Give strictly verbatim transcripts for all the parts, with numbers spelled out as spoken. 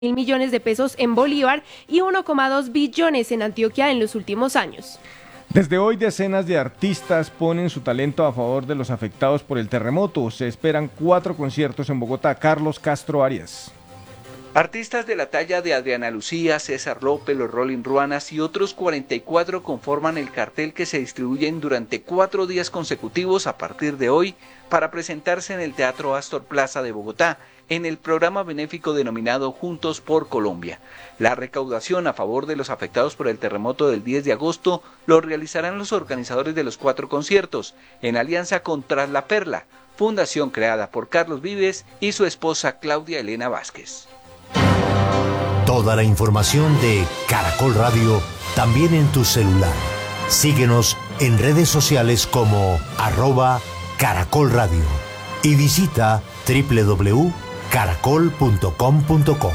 mil millones de pesos en Bolívar y uno coma dos billones en Antioquia en los últimos años. Desde hoy, decenas de artistas ponen su talento a favor de los afectados por el terremoto. Se esperan cuatro conciertos en Bogotá. Carlos Castro Arias. Artistas de la talla de Adriana Lucía, César López, los Rolling Ruanas y otros cuarenta y cuatro conforman el cartel que se distribuyen durante cuatro días consecutivos a partir de hoy para presentarse en el Teatro Astor Plaza de Bogotá, en el programa benéfico denominado Juntos por Colombia. La recaudación a favor de los afectados por el terremoto del diez de agosto lo realizarán los organizadores de los cuatro conciertos, en alianza con Tras la Perla, fundación creada por Carlos Vives y su esposa Claudia Elena Vázquez. Toda la información de Caracol Radio también en tu celular. Síguenos en redes sociales como arroba Caracol Radio y visita doble u doble u doble u punto caracol punto com punto co.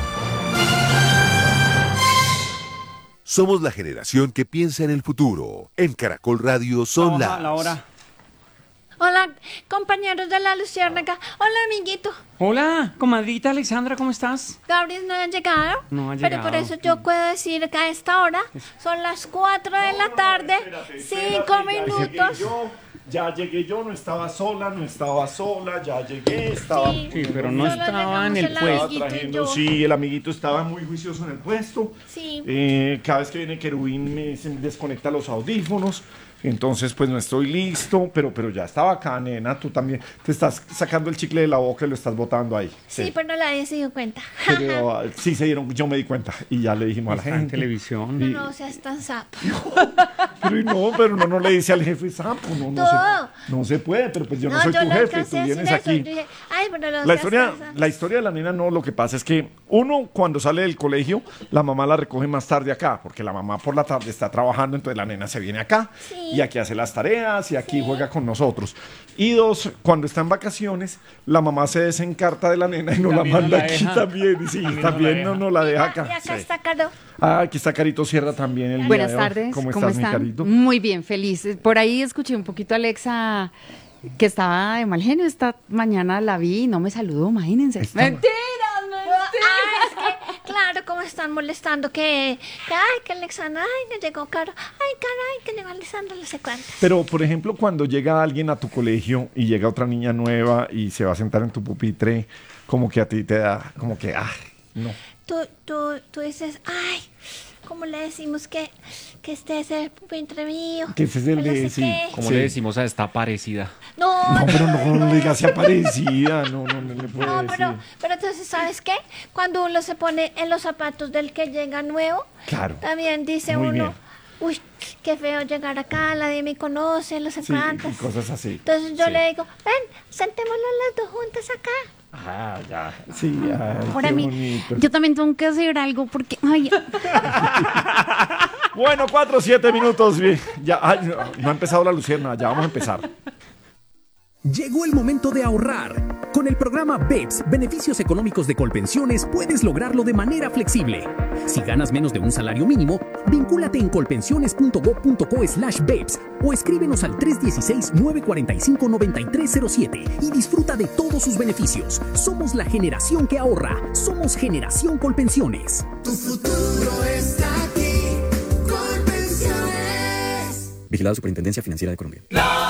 Somos la generación que piensa en el futuro. En Caracol Radio son las... La hora. Hola, compañeros de la Luciérnaga. Hola, amiguito. Hola, comadrita Alexandra, ¿cómo estás? Gabriel no ha llegado. No ha Pero llegado. por eso yo puedo decir que a esta hora son las cuatro de la tarde, cinco minutos. Ya llegué yo, no estaba sola, no estaba sola, ya llegué, estaba... Sí, Sí, pero no Solo estaba en llegamos el el puesto. amiguito y trayendo, yo. sí, el amiguito estaba muy juicioso en el puesto. Sí. Eh, cada vez que viene Querubín me se me desconecta los audífonos. Entonces, pues no estoy listo, pero, pero ya estaba acá, nena. Tú también te estás sacando el chicle de la boca y lo estás botando ahí. Sí, pero no nadie se dio cuenta. Pero ah, sí se dieron, yo me di cuenta y ya le dijimos a la Está en gente. televisión. Y- No seas tan sapo. Pero y no, pero uno no le dice al jefe sapo, no, no, No. se, no se puede, pero pues yo no, soy tu le jefe, alcancé tú a vienes decir eso. aquí. Yo dije, ay, pero no La seas historia, tan sapo. la historia de la nena no, lo que pasa es que uno cuando sale del colegio, la mamá la recoge más tarde acá, porque la mamá por la tarde está trabajando, entonces la nena se viene acá Sí. y aquí hace las tareas y aquí juega con nosotros. Y dos, cuando está en vacaciones, la mamá se desencarta de la nena y nos la También nos manda la aquí deja. también. Y sí, También nos la también deja. no nos la deja Y acá. acá Sí. está Caro. Ah, aquí está Carito Sierra también el día Buenas de hoy. tardes, ¿Cómo, ¿cómo estás, mi están? Carito? Muy bien, feliz. Por ahí escuché un poquito a Alexa que estaba de mal genio. Esta mañana la vi y no me saludó, imagínense. Está- ¡Mentiras, Ah, es que, claro, como están molestando que, que ay, que Alexandra, ay, que llegó Caro, ay, caray, que llegó Alexandra, no sé cuántas. Pero, por ejemplo, cuando llega alguien a tu colegio y llega otra niña nueva y se va a sentar en tu pupitre, como que a ti te da, como que, ah, no. Tú, tú, tú dices, ay, ¿cómo le decimos que, que este es el pupitre mío? Que ese es el Que no de, sé sí. qué. ¿Cómo Sí. le decimos a esta parecida? No, No, pero no, no le digas así aparecida, no, no, no le puedo no, decir. pero, pero entonces, ¿sabes qué? Cuando uno se pone en los zapatos del que llega nuevo, Claro. también dice Muy uno, bien. uy, qué feo llegar acá, nadie me conoce, no sé Sí, cuántas. y cosas así. Entonces yo Sí. le digo, ven, sentémonos las dos juntas acá. Ah, ya. Sí, ay, Para qué mí, bonito. yo también tengo que hacer algo porque, ay, Bueno, cuatro, siete minutos. Bien. Ya, ay, no, no ha empezado la lucierna, ya vamos a empezar. Llegó el momento de ahorrar. Con el programa B E P S, Beneficios Económicos de Colpensiones, puedes lograrlo de manera flexible. Si ganas menos de un salario mínimo, vincúlate en colpensiones punto gob punto co slash B E P S o escríbenos al tres uno seis, nueve cuatro cinco, nueve tres cero siete y disfruta de todos sus beneficios. Somos la generación que ahorra. Somos Generación Colpensiones. Tu futuro está aquí, Colpensiones. Vigilado Superintendencia Financiera de Colombia.